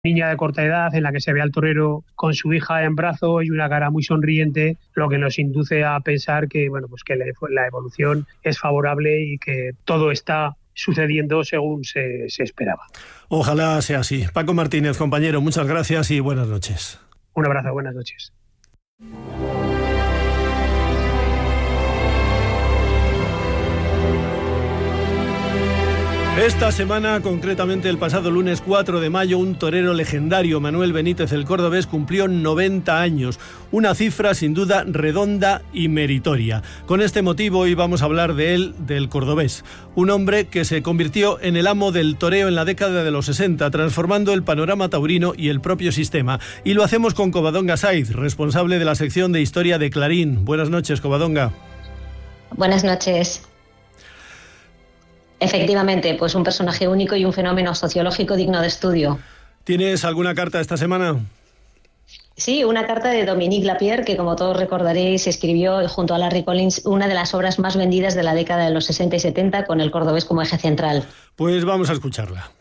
niña de corta edad en la que se ve al torero con su hija en brazos y una cara muy sonriente, lo que nos induce a pensar que, bueno, pues que la evolución es favorable y que todo está sucediendo según se esperaba. Ojalá sea así. Paco Martínez, compañero, muchas gracias y buenas noches. Un abrazo, buenas noches. Esta semana, concretamente el pasado lunes 4 de mayo, un torero legendario, Manuel Benítez el Cordobés, cumplió 90 años. Una cifra sin duda redonda y meritoria. Con este motivo hoy vamos a hablar de él, del Cordobés. Un hombre que se convirtió en el amo del toreo en la década de los 60, transformando el panorama taurino y el propio sistema. Y lo hacemos con Covadonga Saiz, responsable de la sección de Historia de Clarín. Buenas noches, Covadonga. Buenas noches. Efectivamente, pues un personaje único y un fenómeno sociológico digno de estudio. ¿Tienes alguna carta esta semana? Sí, una carta de Dominique Lapierre, que como todos recordaréis escribió junto a Larry Collins una de las obras más vendidas de la década de los 60 y 70 con el Cordobés como eje central. Pues vamos a escucharla.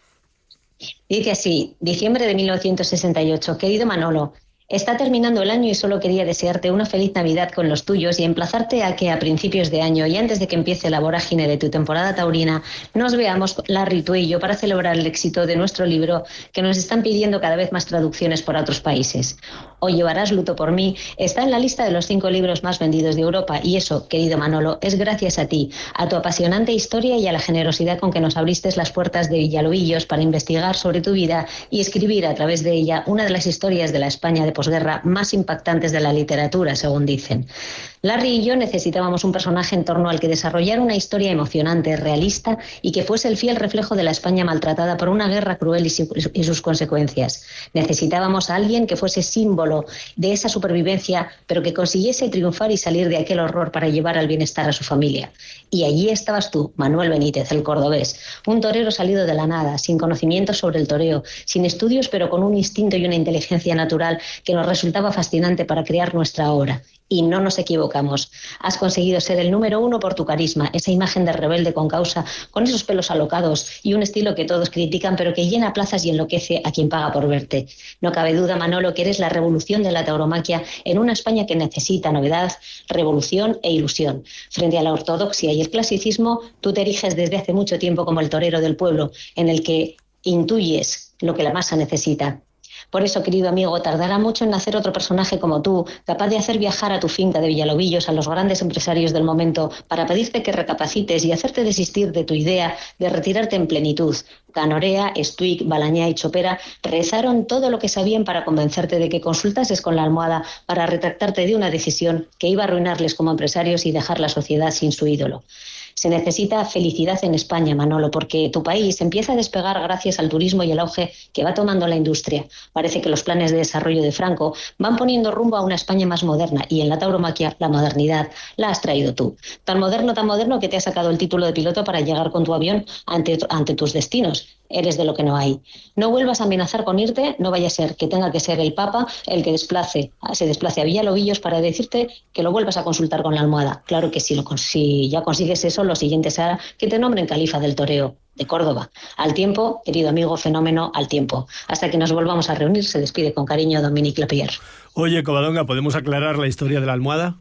Dice así: diciembre de 1968. Querido Manolo, está terminando el año y solo quería desearte una feliz Navidad con los tuyos y emplazarte a que a principios de año y antes de que empiece la vorágine de tu temporada taurina nos veamos, Larry, tú y yo, para celebrar el éxito de nuestro libro, que nos están pidiendo cada vez más traducciones por otros países. Hoy llevarás luto por mí está en la lista de los 5 libros más vendidos de Europa y eso, querido Manolo, es gracias a ti, a tu apasionante historia y a la generosidad con que nos abriste las puertas de Villalobillos para investigar sobre tu vida y escribir a través de ella una de las historias de la España de posguerra más impactantes de la literatura, según dicen. Larry y yo necesitábamos un personaje en torno al que desarrollar una historia emocionante, realista y que fuese el fiel reflejo de la España maltratada por una guerra cruel y sus consecuencias. Necesitábamos a alguien que fuese símbolo de esa supervivencia, pero que consiguiese triunfar y salir de aquel horror para llevar al bienestar a su familia. Y allí estabas tú, Manuel Benítez, el Cordobés, un torero salido de la nada, sin conocimientos sobre el toreo, sin estudios, pero con un instinto y una inteligencia natural que nos resultaba fascinante para crear nuestra obra. Y no nos equivocamos. Has conseguido ser el número 1 por tu carisma, esa imagen de rebelde con causa, con esos pelos alocados y un estilo que todos critican, pero que llena plazas y enloquece a quien paga por verte. No cabe duda, Manolo, que eres la revolución de la tauromaquia en una España que necesita novedad, revolución e ilusión. Frente a la ortodoxia y el clasicismo, tú te eriges desde hace mucho tiempo como el torero del pueblo, en el que intuyes lo que la masa necesita. Por eso, querido amigo, tardará mucho en nacer otro personaje como tú, capaz de hacer viajar a tu finca de Villalobillos a los grandes empresarios del momento para pedirte que recapacites y hacerte desistir de tu idea de retirarte en plenitud. Canorea, Stuick, Balañá y Chopera rezaron todo lo que sabían para convencerte de que consultases con la almohada para retractarte de una decisión que iba a arruinarles como empresarios y dejar la sociedad sin su ídolo. Se necesita felicidad en España, Manolo, porque tu país empieza a despegar gracias al turismo y el auge que va tomando la industria. Parece que los planes de desarrollo de Franco van poniendo rumbo a una España más moderna y en la tauromaquia la modernidad la has traído tú. Tan moderno que te has sacado el título de piloto para llegar con tu avión ante tus destinos. Eres de lo que no hay. No vuelvas a amenazar con irte, no vaya a ser que tenga que ser el Papa el que se desplace a Villalobillos para decirte que lo vuelvas a consultar con la almohada. Claro que si ya consigues eso, lo siguiente será que te nombren califa del toreo de Córdoba. Al tiempo, querido amigo, fenómeno, al tiempo. Hasta que nos volvamos a reunir, se despide con cariño Dominique Lapierre. Oye, Covadonga, ¿podemos aclarar la historia de la almohada?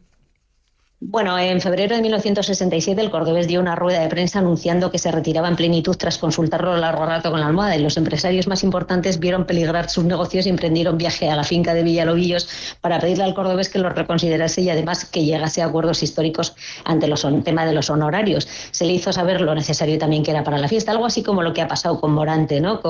Bueno, en febrero de 1967 el Cordobés dio una rueda de prensa anunciando que se retiraba en plenitud tras consultarlo largo rato con la almohada y los empresarios más importantes vieron peligrar sus negocios y emprendieron viaje a la finca de Villalobillos para pedirle al Cordobés que lo reconsiderase y además que llegase a acuerdos históricos ante el tema de los honorarios. Se le hizo saber lo necesario también que era para la fiesta, algo así como lo que ha pasado con Morante, ¿no?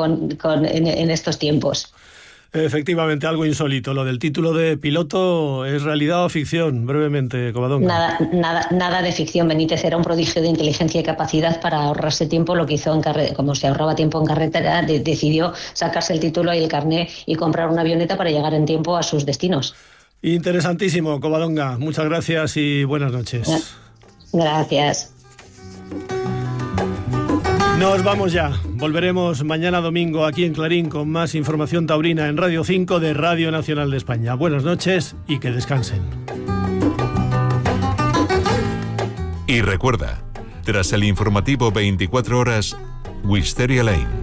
En estos tiempos. Efectivamente, algo insólito. Lo del título de piloto, ¿es realidad o ficción? Brevemente, Covadonga. Nada de ficción. Benítez era un prodigio de inteligencia y capacidad para ahorrarse tiempo. Lo que hizo como se ahorraba tiempo en carretera, decidió sacarse el título y el carné y comprar una avioneta para llegar en tiempo a sus destinos. Interesantísimo, Covadonga. Muchas gracias y buenas noches. Gracias. Nos vamos ya. Volveremos mañana domingo aquí en Clarín con más información taurina en Radio 5 de Radio Nacional de España. Buenas noches y que descansen. Y recuerda, tras el informativo 24 horas, Wisteria Lane.